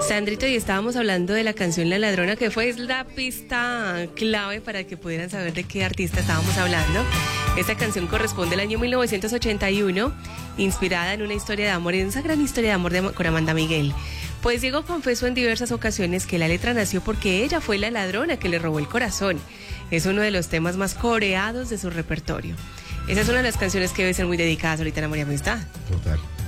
Sandrito, y estábamos hablando de la canción La Ladrona, que fue la pista clave para que pudieran saber de qué artista estábamos hablando. Esta canción corresponde al año 1981, inspirada en una historia de amor, en esa gran historia de amor con Amanda Miguel. Pues Diego confesó en diversas ocasiones que la letra nació porque ella fue la ladrona que le robó el corazón. Es uno de los temas más coreados de su repertorio. Esa es una de las canciones que deben ser muy dedicadas ahorita en Amor y Amistad. Total.